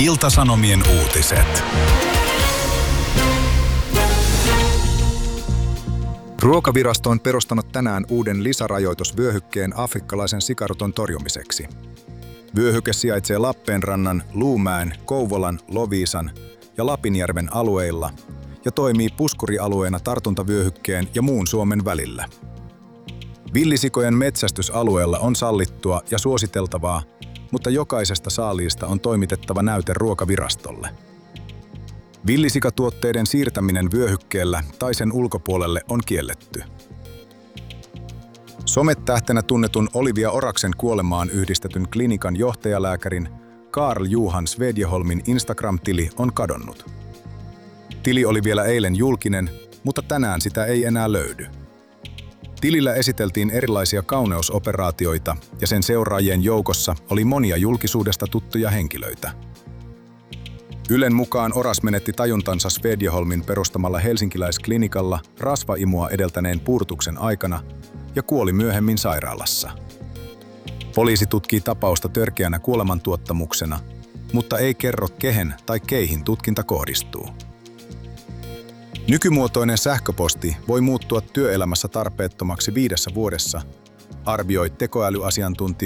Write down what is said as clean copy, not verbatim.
Ilta-Sanomien uutiset. Ruokavirasto on perustanut tänään uuden lisärajoitusvyöhykkeen afrikkalaisen sikaruton torjumiseksi. Vyöhyke sijaitsee Lappeenrannan, Luumäen, Kouvolan, Loviisan ja Lapinjärven alueilla ja toimii puskurialueena tartuntavyöhykkeen ja muun Suomen välillä. Villisikojen metsästysalueella on sallittua ja suositeltavaa, mutta jokaisesta saaliista on toimitettava näyte Ruokavirastolle. Villisikatuotteiden siirtäminen vyöhykkeellä tai sen ulkopuolelle on kielletty. Sometähtenä tunnetun Olivia Oraksen kuolemaan yhdistetyn klinikan johtajalääkärin Carl Johan Svedjeholmin Instagram-tili on kadonnut. Tili oli vielä eilen julkinen, mutta tänään sitä ei enää löydy. Tilillä esiteltiin erilaisia kauneusoperaatioita ja sen seuraajien joukossa oli monia julkisuudesta tuttuja henkilöitä. Ylen mukaan Oras menetti tajuntansa Svedjeholmin perustamalla helsinkiläisklinikalla rasvaimua edeltäneen puudutuksen aikana ja kuoli myöhemmin sairaalassa. Poliisi tutkii tapausta törkeänä kuolemantuottamuksena, mutta ei kerro kehen tai keihin tutkinta kohdistuu. Nykymuotoinen sähköposti voi muuttua työelämässä tarpeettomaksi 5 vuodessa, arvioi tekoälyasiantuntija